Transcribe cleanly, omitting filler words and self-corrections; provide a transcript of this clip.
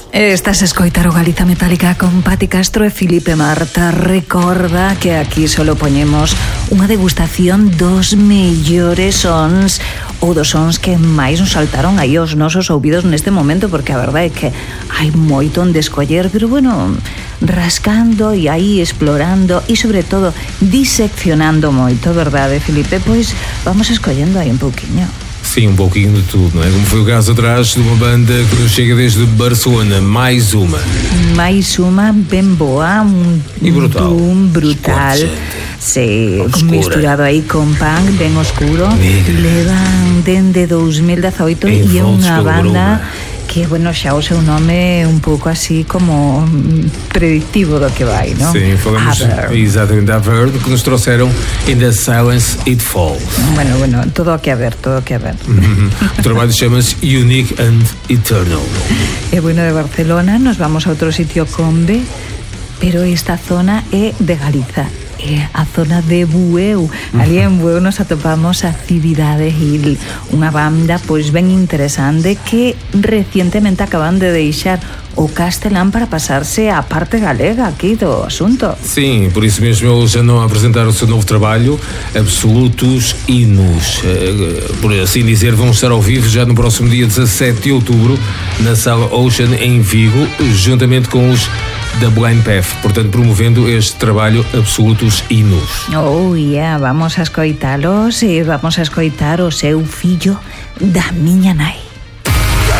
Estás a escoitar o Galiza Metálica con Pati Castro e Filipe Marta. Recorda que aquí solo poñemos unha degustación dos mellores sons ou dos sons que máis nos saltaron aí aos nosos ouvidos neste momento, porque a verdade é que hai moito onde escoller, pero bueno, rascando e aí explorando e sobre todo diseccionando moito, verdade, Filipe? Pois vamos escollendo aí un pouquiño. Sim, um pouquinho de tudo, não é? Como foi o caso atrás de uma banda que nos chega desde Barcelona, Mais Uma. Mais uma ben boa, e brutal. Brutal. Sí, misturado aí con punk ben oscuro. Negra. Levan dende 2018 e é unha banda que, bueno, xa o seu nome é un pouco así como predictivo do que vai, non? Sim, falamos exatamente da Verde, que nos trouxeram In the Silence It Falls. Bueno, todo o que haber. O trabalho chama-se Unique and Eternal. E bueno, de Barcelona nos vamos a outro sitio Combe, pero esta zona é de Galiza. É a zona de Bueu. Ali en Bueu nos atopamos a Actividade Hill, unha banda pois ben interesante que recientemente acaban de deixar o castelán para pasarse á parte galega aquí do asunto. Sim, por isso mesmo eles andam a apresentar o seu novo trabalho, Absolutos Hinos. Por assim dizer, vão estar ao vivo já no próximo dia 17 de outubro na Sala Ocean em Vigo, juntamente com os da Blind Path, portanto promovendo este trabalho Absolutos Hinos. Oh, yeah, vamos a escoitalos e vamos a escoitar o seu fillo da miña nai.